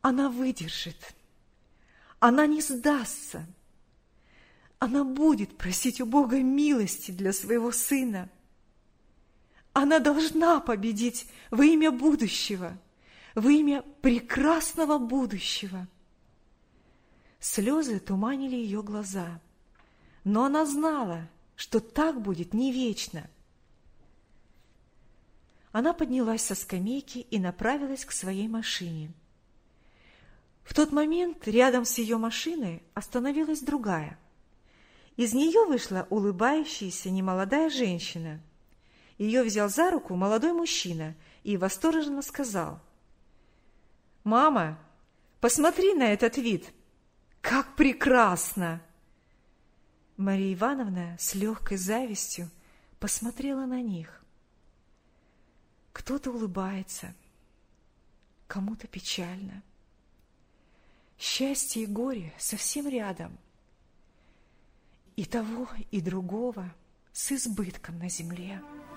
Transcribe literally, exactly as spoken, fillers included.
Она выдержит. Она не сдастся. Она будет просить у Бога милости для своего сына. Она должна победить во имя будущего, во имя прекрасного будущего. Слезы туманили ее глаза, но она знала, что так будет не вечно. Она поднялась со скамейки и направилась к своей машине. В тот момент рядом с ее машиной остановилась другая. Из нее вышла улыбающаяся немолодая женщина. Ее взял за руку молодой мужчина и восторженно сказал: «Мама, посмотри на этот вид! Как прекрасно!» Мария Ивановна с легкой завистью посмотрела на них. Кто-то улыбается, кому-то печально. Счастье и горе совсем рядом. И того, и другого с избытком на земле.